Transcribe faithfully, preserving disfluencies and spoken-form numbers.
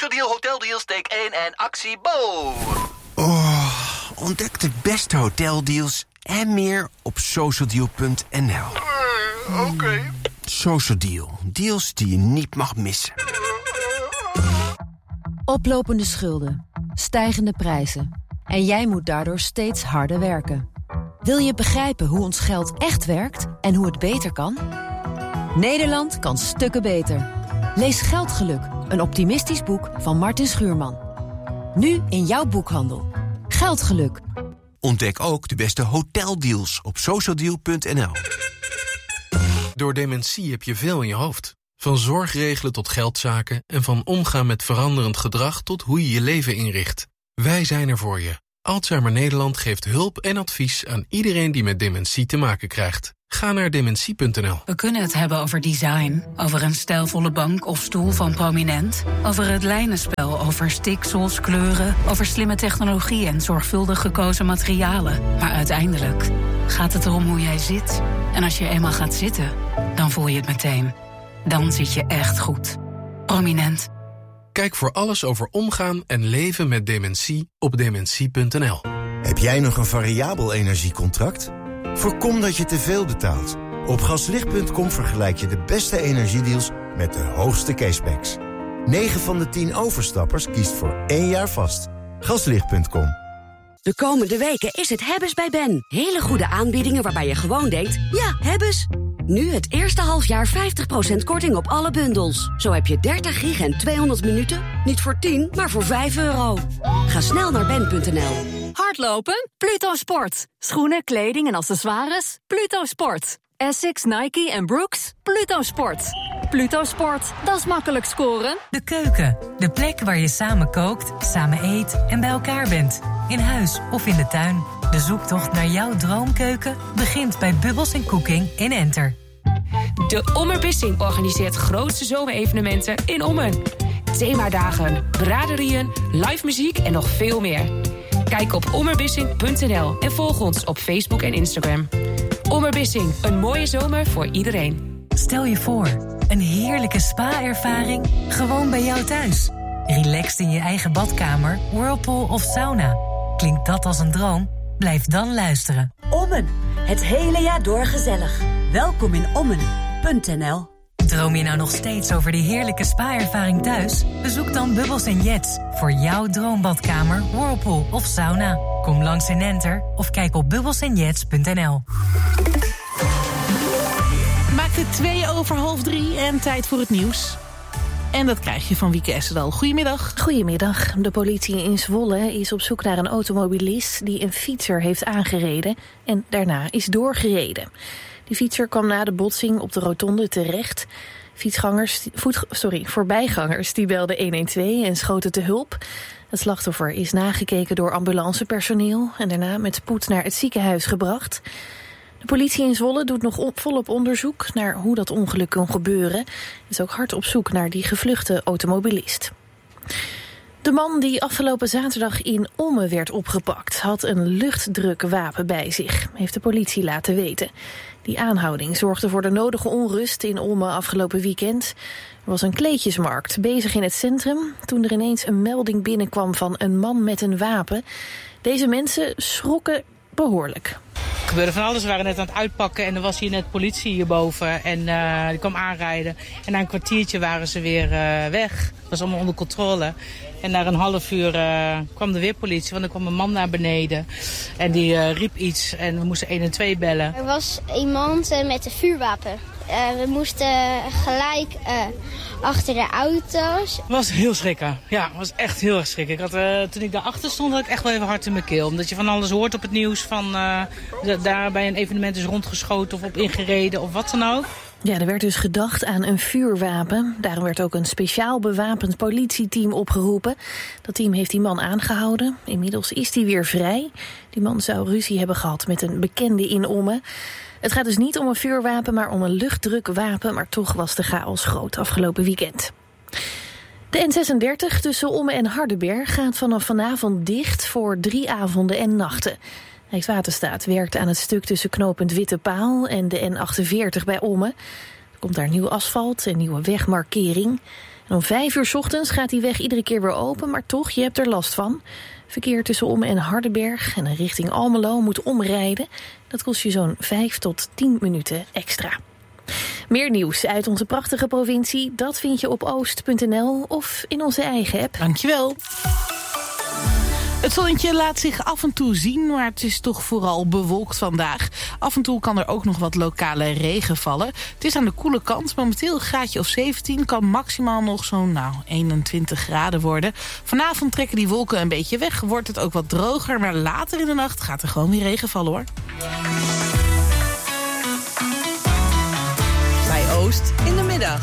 Deal Hoteldeals, take één en actie Bo. Oh, ontdek de beste hoteldeals en meer op socialdeal punt n l. Uh, Oké. Okay. Socialdeal, deals die je niet mag missen. Oplopende schulden, stijgende prijzen. En jij moet daardoor steeds harder werken. Wil je begrijpen hoe ons geld echt werkt en hoe het beter kan? Nederland kan stukken beter. Lees Geldgeluk, een optimistisch boek van Martin Schuurman. Nu in jouw boekhandel. Geldgeluk. Ontdek ook de beste hoteldeals op socialdeal punt n l. Door dementie heb je veel in je hoofd. Van zorgregelen tot geldzaken en van omgaan met veranderend gedrag tot hoe je je leven inricht. Wij zijn er voor je. Alzheimer Nederland geeft hulp en advies aan iedereen die met dementie te maken krijgt. Ga naar dementie punt n l. We kunnen het hebben over design, over een stijlvolle bank of stoel van Prominent, over het lijnenspel, over stiksels, kleuren, over slimme technologie en zorgvuldig gekozen materialen. Maar uiteindelijk gaat het erom hoe jij zit. En als je eenmaal gaat zitten, dan voel je het meteen. Dan zit je echt goed. Prominent. Kijk voor alles over omgaan en leven met dementie op dementie punt n l. Heb jij nog een variabel energiecontract? Voorkom dat je te veel betaalt. Op gaslicht punt com vergelijk je de beste energiedeals met de hoogste cashbacks. negen van de tien overstappers kiest voor één jaar vast. gaslicht punt com. De komende weken is het Hebbes bij Ben. Hele goede aanbiedingen waarbij je gewoon denkt, ja, Hebbes. Nu het eerste halfjaar vijftig procent korting op alle bundels. Zo heb je dertig gig en tweehonderd minuten, niet voor tien, maar voor vijf euro. Ga snel naar ben punt n l. Hardlopen? Pluto Sport. Schoenen, kleding en accessoires? Pluto Sport. Essex, Nike en Brooks? Pluto Sport. Pluto Sport, dat is makkelijk scoren. De keuken, de plek waar je samen kookt, samen eet en bij elkaar bent. In huis of in de tuin. De zoektocht naar jouw droomkeuken begint bij Bubbles en Cooking in Enter. De Ommerbissing organiseert grootste zomerevenementen in Ommen. Themadagen, braderieën, live muziek en nog veel meer. Kijk op ommerbissing punt n l en volg ons op Facebook en Instagram. Ommerbissing, een mooie zomer voor iedereen. Stel je voor, een heerlijke spa-ervaring gewoon bij jou thuis. Relaxed in je eigen badkamer, whirlpool of sauna. Klinkt dat als een droom? Blijf dan luisteren. Ommen, het hele jaar door gezellig. Welkom in ommen punt n l. Droom je nou nog steeds over die heerlijke spa-ervaring thuis? Bezoek dan Bubbles en Jets voor jouw droombadkamer, whirlpool of sauna. Kom langs in Enter of kijk op bubbles en jets punt n l. Maakt het twee over half drie en tijd voor het nieuws. En dat krijg je van Wieke Essendal. Goedemiddag. Goedemiddag. De politie in Zwolle is op zoek naar een automobilist die een fietser heeft aangereden en daarna is doorgereden. Die fietser kwam na de botsing op de rotonde terecht. Fietsgangers, voet, sorry, voorbijgangers die belden honderdtwaalf en schoten te hulp. Het slachtoffer is nagekeken door ambulancepersoneel en daarna met spoed naar het ziekenhuis gebracht. De politie in Zwolle doet nog op, volop onderzoek naar hoe dat ongeluk kon gebeuren. Is ook hard op zoek naar die gevluchte automobilist. De man die afgelopen zaterdag in Ommen werd opgepakt had een luchtdrukwapen bij zich, heeft de politie laten weten. Die aanhouding zorgde voor de nodige onrust in Ommen afgelopen weekend. Er was een kleedjesmarkt bezig in het centrum toen er ineens een melding binnenkwam van een man met een wapen. Deze mensen schrokken behoorlijk. Er gebeurde van alles. We waren net aan het uitpakken en er was hier net politie hierboven. En uh, die kwam aanrijden. En na een kwartiertje waren ze weer uh, weg. Dat was allemaal onder controle. En na een half uur uh, kwam er weer politie, want er kwam een man naar beneden. En die uh, riep iets en we moesten honderdtwaalf bellen. Er was iemand uh, met een vuurwapen. Uh, we moesten gelijk uh, achter de auto's. Het was heel schrikken. Ja, het was echt heel erg schrikken. Ik had, uh, toen ik daarachter stond, had ik echt wel even hard in mijn keel. Omdat je van alles hoort op het nieuws van uh, daar bij een evenement is rondgeschoten of op ingereden of wat dan ook. Ja, er werd dus gedacht aan een vuurwapen. Daarom werd ook een speciaal bewapend politieteam opgeroepen. Dat team heeft die man aangehouden. Inmiddels is hij weer vrij. Die man zou ruzie hebben gehad met een bekende in Ommen. Het gaat dus niet om een vuurwapen, maar om een luchtdrukwapen. Maar toch was de chaos groot afgelopen weekend. De N zesendertig tussen Ommen en Hardenberg gaat vanaf vanavond dicht voor drie avonden en nachten. Rijkswaterstaat werkt aan het stuk tussen knooppunt Witte Paal en de N achtenveertig bij Ommen. Er komt daar nieuw asfalt en nieuwe wegmarkering. Om vijf uur 's ochtends gaat die weg iedere keer weer open, maar toch, je hebt er last van. Verkeer tussen Ommen en Hardenberg en richting Almelo moet omrijden. Dat kost je zo'n vijf tot tien minuten extra. Meer nieuws uit onze prachtige provincie, dat vind je op oost punt n l of in onze eigen app. Dankjewel. Het zonnetje laat zich af en toe zien, maar het is toch vooral bewolkt vandaag. Af en toe kan er ook nog wat lokale regen vallen. Het is aan de koele kant. Momenteel een graadje of zeventien, kan maximaal nog zo'n nou, eenentwintig graden worden. Vanavond trekken die wolken een beetje weg, wordt het ook wat droger. Maar later in de nacht gaat er gewoon weer regen vallen, hoor. Bij Oost in de middag.